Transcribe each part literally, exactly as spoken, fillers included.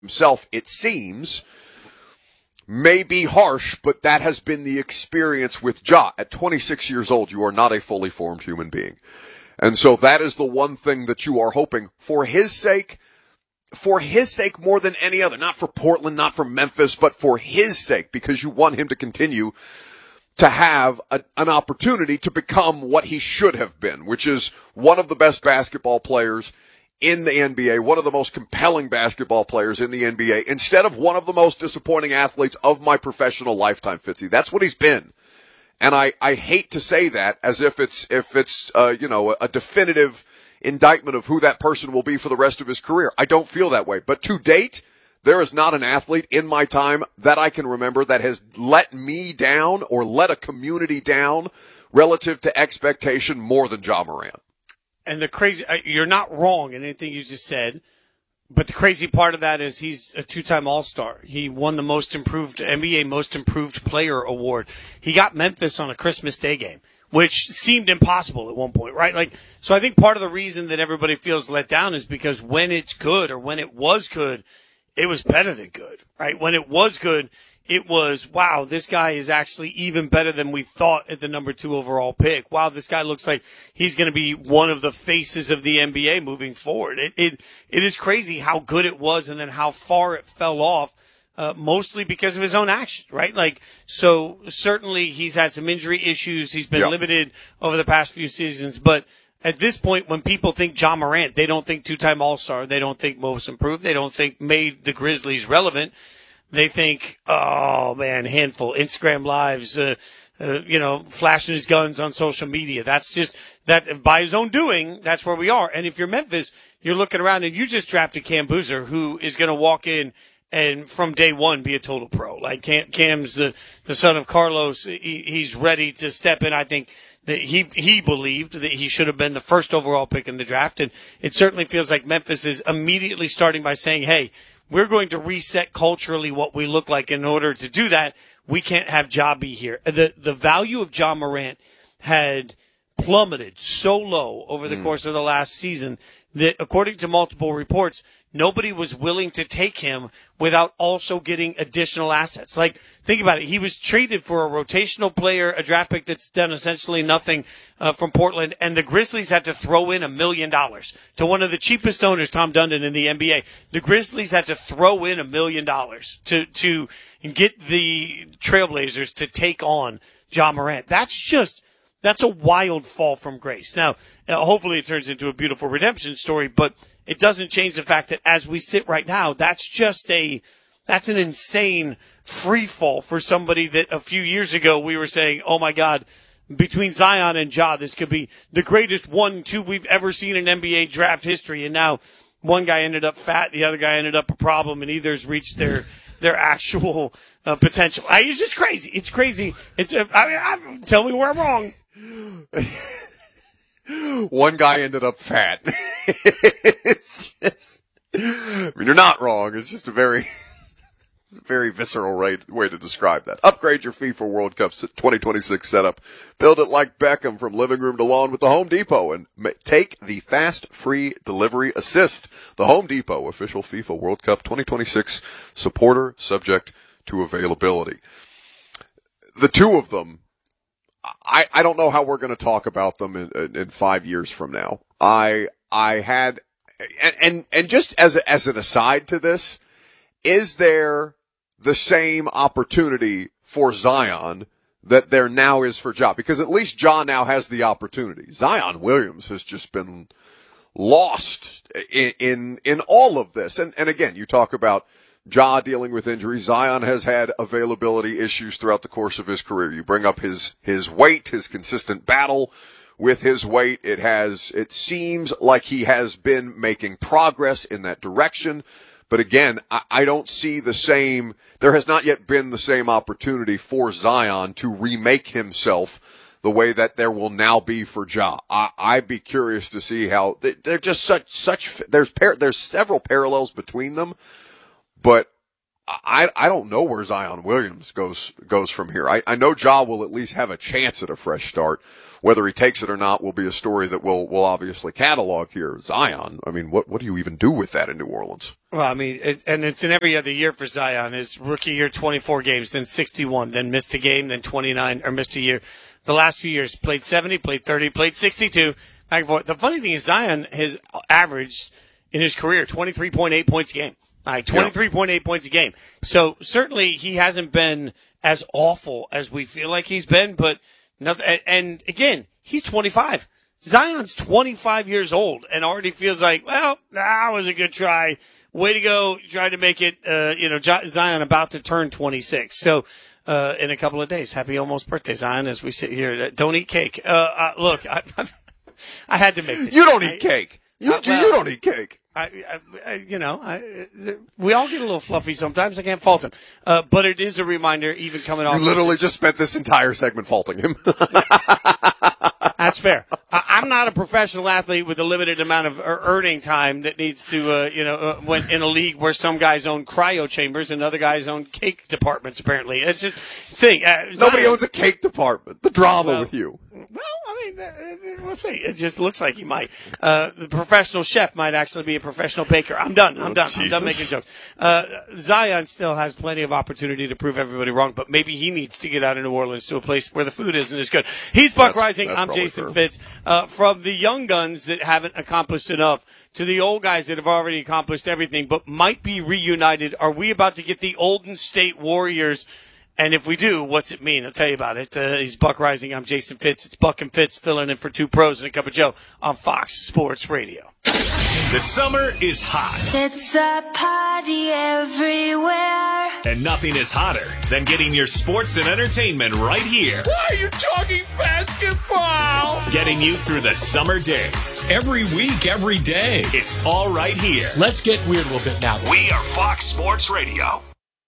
himself, it seems, may be harsh, but that has been the experience with Ja. At twenty-six years old, you are not a fully formed human being. And so that is the one thing that you are hoping for his sake, for his sake more than any other, not for Portland, not for Memphis, but for his sake, because you want him to continue to have a, an opportunity to become what he should have been, which is one of the best basketball players in the N B A, one of the most compelling basketball players in the N B A, instead of one of the most disappointing athletes of my professional lifetime, Fitzy. That's what he's been. And I, I hate to say that as if it's, if it's, uh, you know, a definitive indictment of who that person will be for the rest of his career. I don't feel that way. But to date, there is not an athlete in my time that I can remember that has let me down or let a community down relative to expectation more than Ja Morant. And the crazy, you're not wrong in anything you just said, but the crazy part of that is he's a two-time All-Star. He won the most improved, N B A Most Improved Player award. He got Memphis on a Christmas Day game, which seemed impossible at one point, right? Like, so I think part of the reason that everybody feels let down is because when it's good or when it was good, it was better than good, right? When it was good, it was, wow, this guy is actually even better than we thought at the number two overall pick. Wow, this guy looks like he's going to be one of the faces of the N B A moving forward. It, it, it is crazy how good it was and then how far it fell off, uh, mostly because of his own actions, right? Like, so certainly he's had some injury issues. He's been yeah. limited over the past few seasons, but at this point, when people think Ja Morant, they don't think two-time All-Star. They don't think most improved. They don't think made the Grizzlies relevant. They think, oh, man, handful, Instagram lives, uh, uh, you know, flashing his guns on social media. That's just that by his own doing. That's where we are. And if you're Memphis, you're looking around and you just drafted Cam Boozer, who is going to walk in and from day one be a total pro. Like Cam, Cam's the, the son of Carlos. He, he's ready to step in. I think that he, he believed that he should have been the first overall pick in the draft. And it certainly feels like Memphis is immediately starting by saying, hey, we're going to reset culturally what we look like. In order to do that, we can't have Ja be here. The the value of Ja Morant had plummeted so low over the mm. course of the last season that, according to multiple reports, nobody was willing to take him without also getting additional assets. Like, think about it. He was traded for a rotational player, a draft pick that's done essentially nothing uh, from Portland, and the Grizzlies had to throw in a million dollars to one of the cheapest owners, Tom Dundon, in the N B A. The Grizzlies had to throw in a million dollars to to get the Trailblazers to take on Ja Morant. That's just that's a wild fall from grace. Now, uh, hopefully it turns into a beautiful redemption story, but it doesn't change the fact that as we sit right now, that's just a, that's an insane free fall for somebody that a few years ago we were saying, oh my God, between Zion and Ja, this could be the greatest one, two we've ever seen in N B A draft history. And now one guy ended up fat, the other guy ended up a problem, and either's reached their, their actual uh, potential. I, it's just crazy. It's crazy. It's, uh, I mean, I, tell me where I'm wrong. One guy ended up fat. It's just, I mean, you're not wrong. It's just a very, it's a very visceral way, way to describe that. Upgrade your FIFA World Cup twenty twenty-six setup. Build it like Beckham from living room to lawn with the Home Depot, and ma- take the fast, free delivery assist. The Home Depot, official FIFA World Cup twenty twenty-six supporter, subject to availability. The two of them, I, I don't know how we're going to talk about them in, in, in five years from now. I, I had, and, and, and just as, a, as an aside to this, is there the same opportunity for Zion that there now is for Ja? Because at least Ja now has the opportunity. Zion Williams has just been lost in, in, in all of this. And, and again, you talk about Ja dealing with injuries. Zion has had availability issues throughout the course of his career. You bring up his, his weight, his consistent battle with his weight. It has, it seems like he has been making progress in that direction. But again, I, I don't see the same, there has not yet been the same opportunity for Zion to remake himself the way that there will now be for Ja. I, I'd be curious to see how, they, they're just such, such, there's par, there's several parallels between them. But I, I don't know where Zion Williams goes goes from here. I, I know Ja will at least have a chance at a fresh start. Whether he takes it or not will be a story that we'll, we'll obviously catalog here. Zion, I mean, what, what do you even do with that in New Orleans? Well, I mean, it, and it's in every other year for Zion. His rookie year, twenty-four games, then sixty-one, then missed a game, then twenty-nine, or missed a year. The last few years, played seventy, played thirty, played sixty-two, back and forth. The funny thing is Zion has averaged in his career twenty-three point eight points a game. All right, twenty-three point eight points a game. So certainly he hasn't been as awful as we feel like he's been, but nothing, and again, he's twenty-five. Zion's twenty-five years old and already feels like, well, that was a good try. Way to go. Try to make it, uh, you know, Zion about to turn twenty-six. So, uh, in a couple of days, happy almost birthday, Zion, as we sit here. Don't eat cake. Uh, uh look, I, I had to make this. You don't eat I, cake. You, uh, well, you don't eat cake. I, I, I, you know, I, we all get a little fluffy sometimes. I can't fault him. Uh, but it is a reminder, even coming off. You literally of just spent this entire segment faulting him. That's fair. I, I'm not a professional athlete with a limited amount of earning time that needs to, uh, you know, uh, when in a league where some guys own cryo chambers and other guys own cake departments. Apparently, it's just thing. Uh, Nobody owns a cake department. The drama well, with you. Well, I mean, uh, we'll see. It just looks like he might. Uh, the professional chef might actually be a professional baker. I'm done. I'm oh, done. Jesus. I'm done making jokes. Uh, Zion still has plenty of opportunity to prove everybody wrong, but maybe he needs to get out of New Orleans to a place where the food isn't as good. He's Buck that's, Rising. that's I'm Jason true. Fitz. Uh, from the young guns that haven't accomplished enough to the old guys that have already accomplished everything but might be reunited, are we about to get the Olden State Warriors? And if we do, what's it mean? I'll tell you about it. Uh, he's Buck Rising. I'm Jason Fitz. It's Buck and Fitz filling in for two pros and a cup of Joe on Fox Sports Radio. The summer is hot. It's a party everywhere. And nothing is hotter than getting your sports and entertainment right here. Why are you talking basketball? Getting you through the summer days. Every week, every day. It's all right here. Let's get weird a little bit now. We are Fox Sports Radio.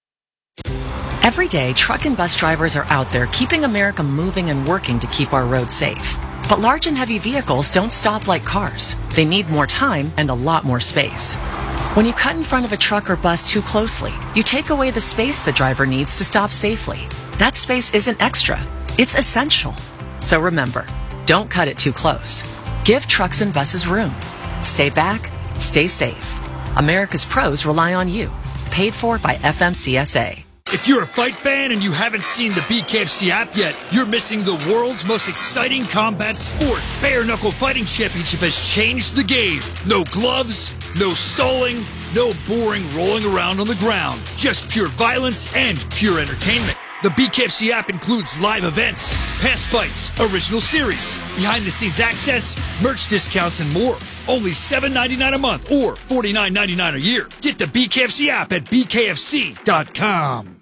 Every day, truck and bus drivers are out there keeping America moving and working to keep our roads safe. But large and heavy vehicles don't stop like cars. They need more time and a lot more space. When you cut in front of a truck or bus too closely, you take away the space the driver needs to stop safely. That space isn't extra. It's essential. So remember, don't cut it too close. Give trucks and buses room. Stay back, stay safe. America's pros rely on you. Paid for by F M C S A. If you're a fight fan and you haven't seen the B K F C app yet, you're missing the world's most exciting combat sport. Bare Knuckle Fighting Championship has changed the game. No gloves, no stalling, no boring rolling around on the ground. Just pure violence and pure entertainment. The B K F C app includes live events, past fights, original series, behind-the-scenes access, merch discounts, and more. Only seven dollars and ninety-nine cents a month or forty-nine ninety-nine a year. Get the B K F C app at B K F C dot com.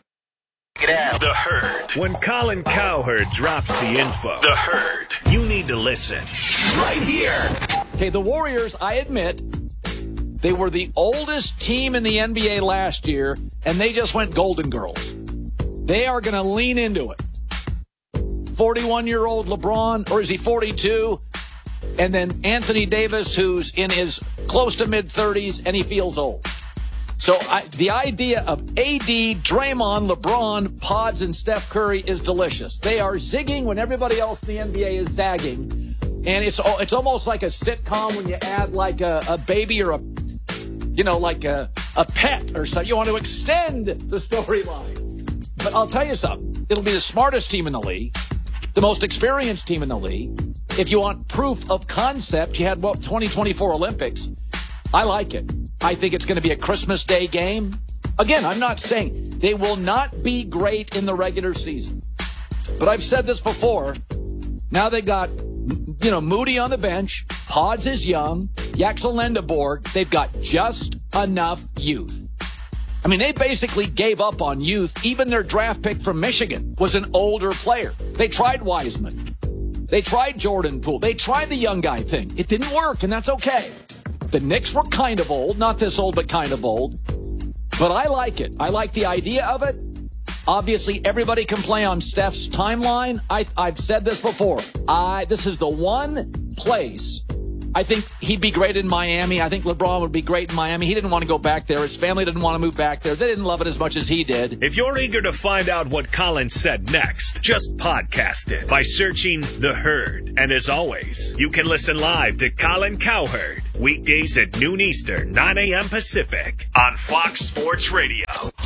The Herd. When Colin Cowherd drops the info, The Herd, you need to listen. Right here. Okay, the Warriors, I admit, they were the oldest team in the N B A last year, and they just went Golden Girls. They are going to lean into it. forty-one-year-old LeBron, or is he forty-two? And then Anthony Davis, who's in his close to mid-thirties, and he feels old. So I, the idea of A D, Draymond, LeBron, Pods, and Steph Curry is delicious. They are zigging when everybody else in the N B A is zagging. And it's it's almost like a sitcom when you add like a, a baby or a, you know, like a, a pet or something. You want to extend the storyline. But I'll tell you something. It'll be the smartest team in the league, the most experienced team in the league. If you want proof of concept, you had, what, twenty twenty-four Olympics. I like it. I think it's going to be a Christmas Day game. Again, I'm not saying they will not be great in the regular season. But I've said this before. Now they've got, you know, Moody on the bench. Pods is young. Yaxel Lendeborg. They've got just enough youth. I mean, they basically gave up on youth. Even their draft pick from Michigan was an older player. They tried Wiseman. They tried Jordan Poole. They tried the young guy thing. It didn't work, and that's okay. The Knicks were kind of old. Not this old, but kind of old. But I like it. I like the idea of it. Obviously, everybody can play on Steph's timeline. I, I've said this before. I This is the one place I think he'd be great in Miami. I think LeBron would be great in Miami. He didn't want to go back there. His family didn't want to move back there. They didn't love it as much as he did. If you're eager to find out what Colin said next, just podcast it by searching The Herd. And as always, you can listen live to Colin Cowherd weekdays at noon Eastern, nine a.m. Pacific on Fox Sports Radio.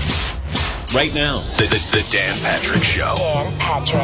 Right now, the, the, the Dan Patrick Show. Dan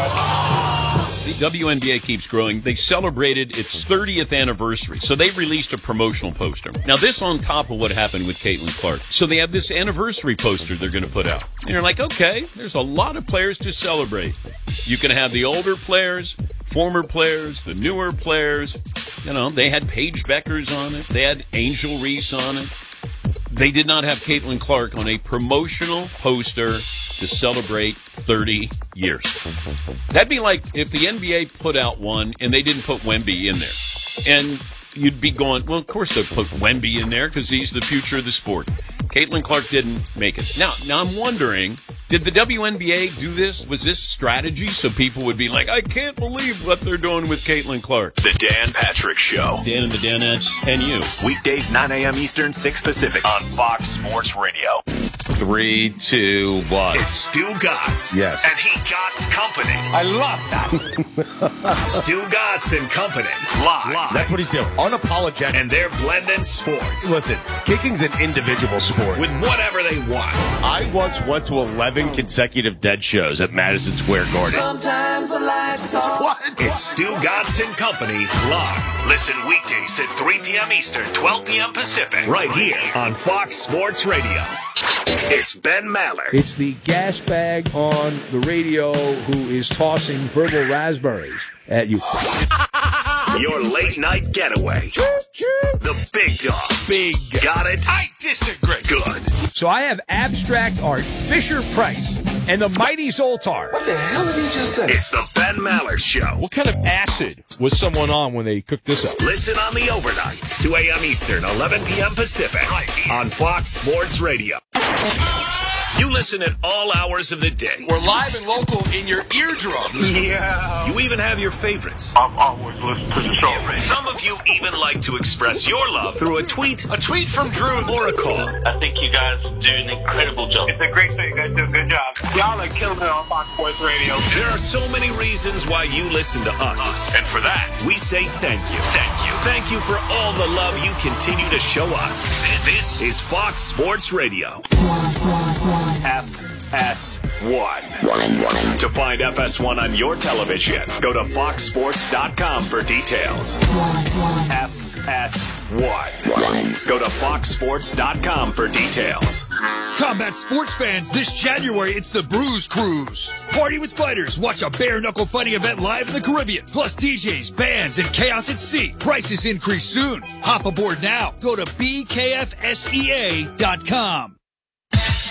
Patrick. The W N B A keeps growing. They celebrated its thirtieth anniversary, so they released a promotional poster. Now, this on top of what happened with Caitlin Clark. So they have this anniversary poster they're going to put out. And you're like, okay, there's a lot of players to celebrate. You can have the older players, former players, the newer players. You know, they had Paige Beckers on it. They had Angel Reese on it. They did not have Caitlin Clark on a promotional poster to celebrate thirty years. That'd be like if the N B A put out one and they didn't put Wemby in there. And you'd be going, well, of course they'll put Wemby in there because he's the future of the sport. Caitlin Clark didn't make it. Now, now I'm wondering, did the W N B A do this? Was this strategy so people would be like, I can't believe what they're doing with Caitlin Clark? The Dan Patrick Show. Dan and the Danettes and you. Weekdays, nine a.m. Eastern, six Pacific on Fox Sports Radio. Three, two, one. It's Stu Gotts. Yes. And he Gotts Company. I love that. Stu Gotts and Company. Live. Live. That's what he's doing. Unapologetic. And they're blending sports. Listen, kicking's an individual sport. With whatever they want. I once went to eleven consecutive dead shows at Madison Square Garden. Sometimes the lights off. What? It's Stu Gotts and Company live. Listen weekdays at three p.m. Eastern, twelve p.m. Pacific. Right here on Fox Sports Radio. It's Ben Maller. It's the gas bag on the radio who is tossing verbal raspberries at you. Your late night getaway. The big dog. Big. Got it? I disagree. Good. So I have abstract art, Fisher Price, and the mighty Zoltar. What the hell did he just say? It's the Ben Maller Show. What kind of acid was someone on when they cooked this up? Listen on the overnights, two a.m. Eastern, eleven p.m. Pacific, right here on Fox Sports Radio. You listen at all hours of the day. We're live and local in your eardrums. Yeah. You even have your favorites. I've always listened to the show. Some of you even like to express your love through a tweet, a tweet from Drew, or a call. I think you guys do an incredible job. It's a great show. You guys do a good job. Y'all are killing it on Fox Sports Radio. There are so many reasons why you listen to us. And for that, we say thank you. Thank you. Thank you for all the love you continue to show us. This, this is Fox Sports Radio. F S one. To find F S one on your television, go to fox sports dot com for details. F S one. Go to fox sports dot com for details. Combat sports fans, this January it's the Bruise Cruise. Party with fighters. Watch a bare-knuckle fighting event live in the Caribbean. Plus D Js, bands, and chaos at sea. Prices increase soon. Hop aboard now. Go to B K F S E A dot com.